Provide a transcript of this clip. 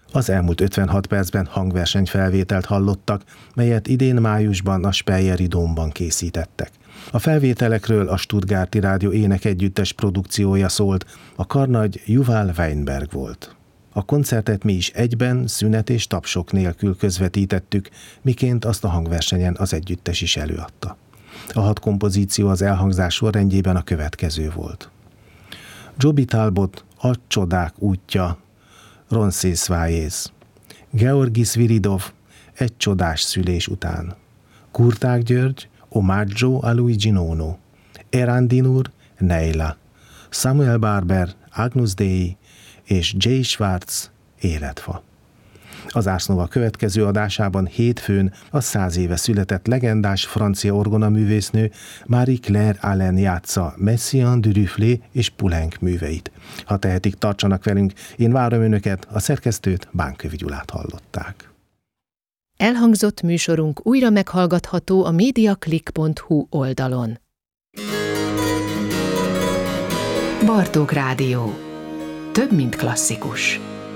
Az elmúlt 56 percben hangversenyfelvételt hallottak, melyet idén májusban a Speyeri Dómban készítettek. A felvételekről a Stuttgarti Rádió énekegyüttes produkciója szólt, a karnagy Yuval Weinberg volt. A koncertet mi is egyben, szünet és tapsok nélkül közvetítettük, miként azt a hangversenyen az együttes is előadta. A 6 kompozíció az elhangzás sorrendjében a következő volt. Joby Talbot, A csodák útja, Roncesvalles, Georgi Sviridov, Egy csodás szülés után, Kurták György, Omaggio a Luigi Nono, Erandin úr, Neila, Samuel Barber, Agnus Dei és Jay Schwartz, Életfa. Az Ars Nova következő adásában hétfőn a 100 éve született legendás francia orgonaművésznő Marie-Claire Allen játsza Messiaen, Duruflé és Poulenc műveit. Ha tehetik, tartsanak velünk, én várom önöket, a szerkesztőt, Bánkövi Gyulát hallották. Elhangzott műsorunk újra meghallgatható a mediaclick.hu oldalon. Bartók Rádió. Több, mint klasszikus.